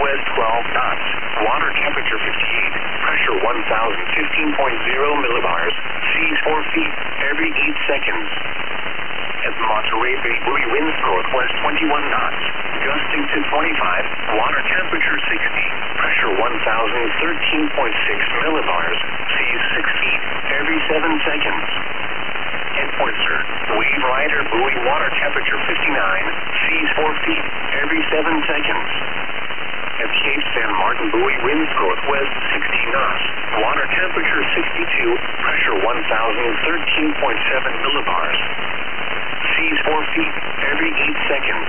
northwest 12 knots. Water temperature 58. Pressure 1,015.0 millibars. Seas 4 feet every 8 seconds. At Monterey Bay, buoy winds northwest 21 knots. Gusting to 25. Water temperature 60. Pressure 1,013.6 millibars. Seas 6 feet every 7 seconds. At Pointer, Wave Rider buoy water temperature 59, seas 4 feet every 7 seconds. At Cape San Martin buoy winds northwest 60 knots, water temperature 62, pressure 1,013.7 millibars. Seas 4 feet every 8 seconds.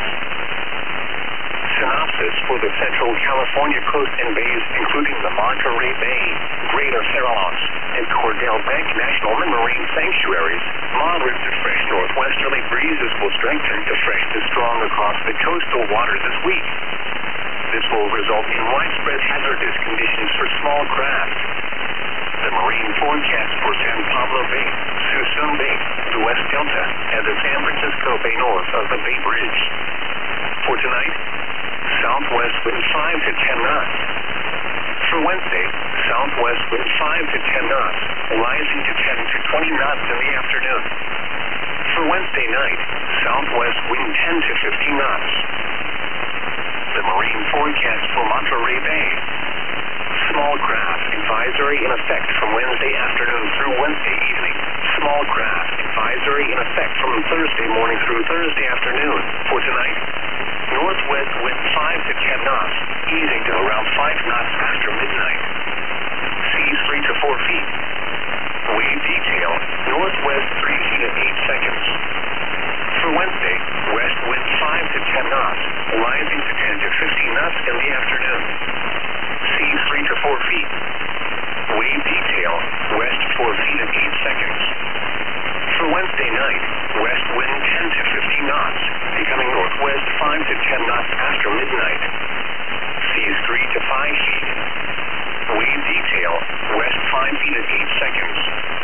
Synopsis for the Central California coast and bays, including the Monterey Bay, Greater Farallones, and Cordell Bank National Marine Sanctuaries. Moderate to fresh northwesterly breezes will strengthen to fresh to strong across the coastal water this week. This will result in widespread hazardous conditions for small craft. The marine forecast for San Pablo Bay, Suisun Bay, the West Delta, and the San Francisco Bay north of the Bay Bridge. For tonight, southwest wind 5 to 10 knots. For Wednesday, southwest wind 5 to 10 knots, rising to 10 to 20 knots in the afternoon. For Wednesday night, southwest wind 10 to 15 knots. The marine forecast for Monterey Bay. Small craft advisory in effect from Wednesday afternoon through Wednesday evening. Small craft advisory in effect from Thursday morning through Thursday afternoon. For tonight, northwest wind 5 to 10 knots, easing to around 5 knots after midnight. Seas 3 to 4 feet. Wave detail, northwest 3 feet at 8 seconds. For Wednesday, west wind 5 to 10 knots, rising to 10 to 15 knots in the afternoon. Seas 3 to 4 feet. Wave detail, west 4 feet at 8 seconds. For Wednesday night, west wind 10 to 15 knots, becoming northwest 5 to 10 knots after midnight. Seas 3 to 5 feet. Wave detail, west 5 feet at 8 seconds.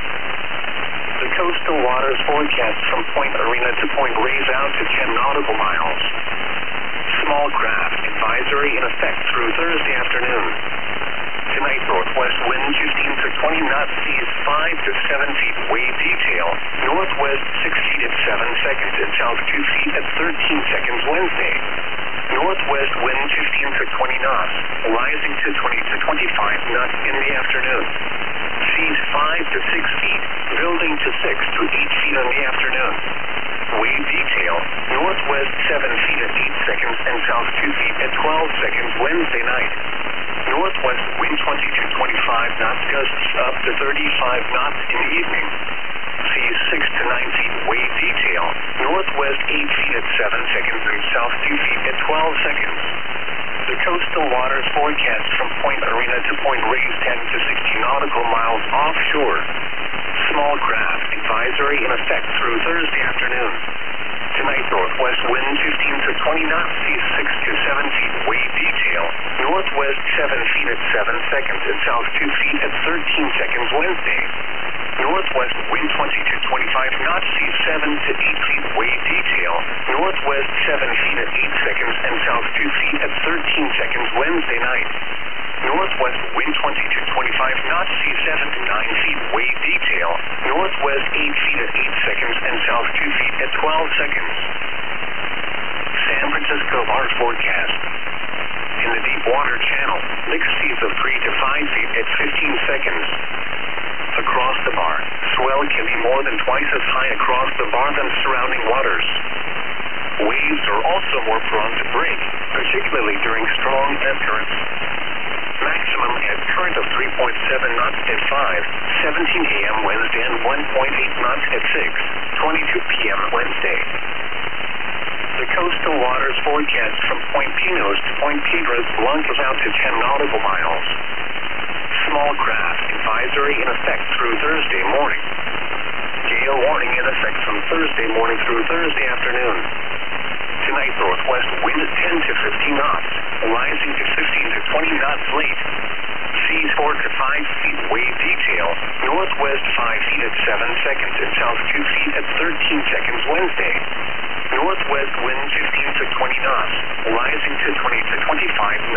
The coastal waters forecast from Point Arena to Point Reyes out to 10 nautical miles. Small craft advisory in effect through Thursday afternoon. Tonight, northwest wind 15 to 20 knots, seas 5 to 7 feet. Wave detail, northwest 6 feet at 7 seconds and south 2 feet at 13 seconds Wednesday. Northwest wind 15 to 20 knots, rising to 20 to 25 knots in the afternoon. Seas 5 to 6 feet, building to 6 to 8 feet in the afternoon. Wave detail, northwest 7 feet at 8 seconds and south 2 feet at 12 seconds Wednesday night. Northwest wind 20 to 25 knots, gusts up to 35 knots in the evening. Seas 6 to 9 feet. Wave detail, northwest 8 feet at 7 seconds and south 2 feet at 12 seconds. The coastal waters forecast from Point Arena to Point Reyes 10 to 60 nautical miles offshore. Small craft advisory in effect through Thursday afternoon. Tonight, northwest wind 15 to 20 knots, seas 6 to 7 feet. Wave detail, northwest 7 feet at 7 seconds and south 2 feet at 13 seconds Wednesday. Northwest wind 20 to 25 knots, seas 7 to 8 feet. Wave detail, northwest 7 feet at 8 seconds and south 2 feet at 13 seconds Wednesday night. Northwest wind 20 to 25 knots, seas 7 to 9 feet. Wave detail, northwest 8 feet at 8 seconds and south 2 feet at 12 seconds. San Francisco bar forecast. In the deep water channel, mixed seas of 3 to 5 feet at 15 seconds. Across the bar, swell can be more than twice as high across the bar than surrounding waters. Waves are also more prone to break, particularly during strong ebb currents. Maximum ebb current of 3.7 knots at 5:17 a.m. Wednesday and 1.8 knots at 6:22 p.m. Wednesday. The coastal waters forecast from Point Pinos to Point Piedras launches out to 10 nautical miles. Small craft advisory in effect through Thursday morning. Gale warning in effect from Thursday morning through Thursday afternoon. Tonight, northwest wind 10 to 15 knots, rising to 15 to 20 knots late. Seas 4 to 5 feet. Wave detail, northwest 5 feet at 7 seconds and south 2 feet at 13 seconds Wednesday. Northwest wind 15 to 20 knots, rising to 20 to 25 knots.